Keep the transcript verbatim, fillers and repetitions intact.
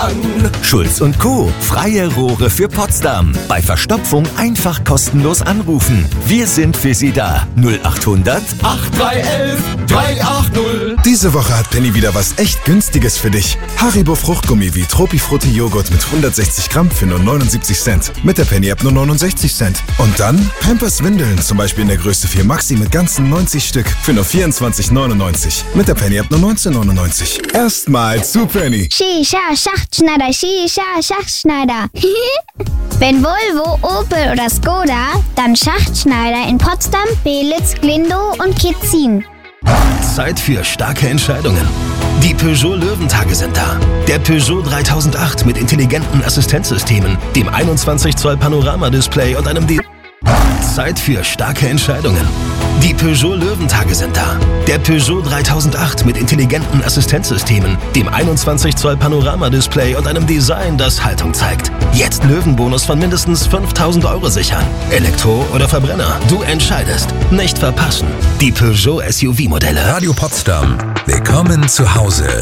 kann. Schulz und Co. Freie Rohre für Potsdam. Bei Verstopfung einfach kostenlos anrufen. Wir sind für Sie da. null acht hundert acht drei eins drei acht null. Diese Woche hat Penny wieder was echt Günstiges für dich. Haribo Fruchtgummi wie Tropifrutti Joghurt mit hundertsechzig Gramm für nur neunundsiebzig Cent. Mit der Penny-App nur neunundsechzig Cent. Und dann Pampers Windeln, zum Beispiel in der Größe vier Maxi mit ganzen neunzig Stück für nur vierundzwanzig neunundneunzig. Mit der Penny-App nur neunzehn neunundneunzig. Erstmal zu Penny. Shisha Schachtschneider, Shisha Schachtschneider. Wenn Volvo, Opel oder Skoda, dann Schachtschneider in Potsdam, Belitz, Glindow und Kitzin. Zeit für starke Entscheidungen. Die Peugeot Löwentage sind da. Der Peugeot dreitausendacht mit intelligenten Assistenzsystemen, dem einundzwanzig Zoll Panoramadisplay und einem D... Zeit für starke Entscheidungen. Die Peugeot Löwentage sind da. Der Peugeot dreitausendacht mit intelligenten Assistenzsystemen, dem einundzwanzig Zoll Panoramadisplay und einem Design, das Haltung zeigt. Jetzt Löwenbonus von mindestens fünftausend Euro sichern. Elektro oder Verbrenner, du entscheidest. Nicht verpassen. Die Peugeot S U V-Modelle. Radio Potsdam. Willkommen zu Hause.